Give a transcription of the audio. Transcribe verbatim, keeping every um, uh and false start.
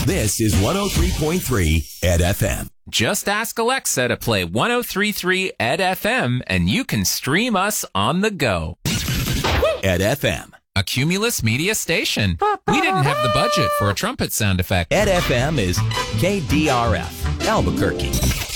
This is one oh three point three Ed F M. Just ask Alexa to play one oh three point three Ed F M and you can stream us on the go. Ed F M. A Cumulus Media station. We didn't have the budget for a trumpet sound effect. Ed F M is K D R F, Albuquerque.